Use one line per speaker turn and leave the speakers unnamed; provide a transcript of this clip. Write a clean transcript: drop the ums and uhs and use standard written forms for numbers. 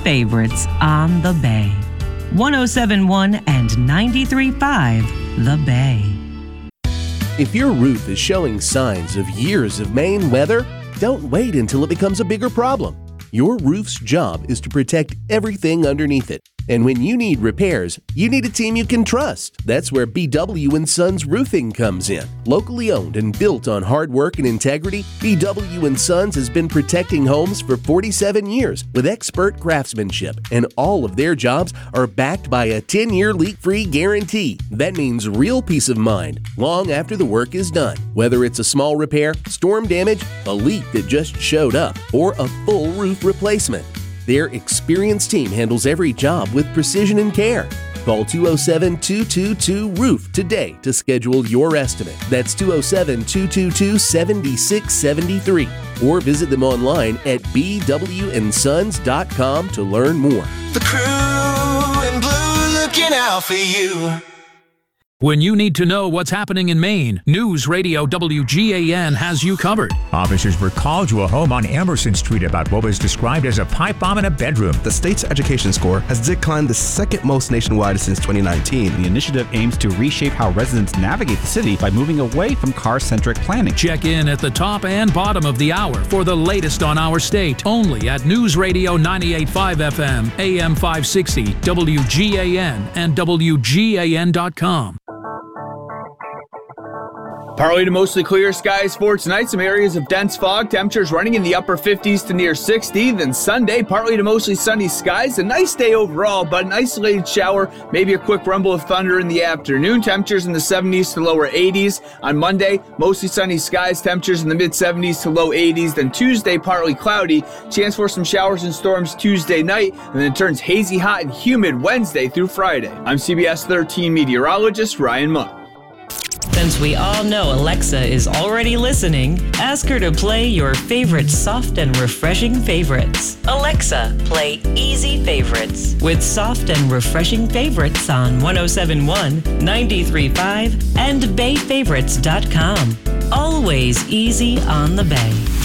favorites on the Bay. 1071 and 93.5 The Bay.
If your roof is showing signs of years of Maine weather, don't wait until it becomes a bigger problem. Your roof's job is to protect everything underneath it. And when you need repairs, you need a team you can trust. That's where BW & Sons Roofing comes in. Locally owned and built on hard work and integrity, BW & Sons has been protecting homes for 47 years with expert craftsmanship, and all of their jobs are backed by a 10-year leak-free guarantee. That means real peace of mind long after the work is done. Whether it's a small repair, storm damage, a leak that just showed up, or a full roof replacement, their experienced team handles every job with precision and care. Call 207-222-ROOF today to schedule your estimate. That's 207-222-7673. Or visit them online at bwandsons.com to learn more.
The crew in blue looking out for you.
When you need to know what's happening in Maine, News Radio WGAN has you covered.
Officers were called to a home on Emerson Street about what was described as a pipe bomb in a bedroom.
The state's education score has declined the second most nationwide since 2019.
The initiative aims to reshape how residents navigate the city by moving away from car-centric planning.
Check in at the top and bottom of the hour for the latest on our state, only at News Radio 98.5 FM, AM 560, WGAN, and WGAN.com.
Partly to mostly clear skies for tonight. Some areas of dense fog. Temperatures running in the upper 50s to near 60. Then Sunday, partly to mostly sunny skies. A nice day overall, but an isolated shower. Maybe a quick rumble of thunder in the afternoon. Temperatures in the 70s to lower 80s. On Monday, mostly sunny skies. Temperatures in the mid 70s to low 80s. Then Tuesday, partly cloudy. Chance for some showers and storms Tuesday night. And then it turns hazy, hot, and humid Wednesday through Friday. I'm CBS 13 meteorologist Ryan Mudd.
Since we all know Alexa is already listening, ask her to play your favorite soft and refreshing favorites. Alexa, play Easy Favorites with soft and refreshing favorites on 1071, 93.5, and BayFavorites.com. Always easy on the Bay.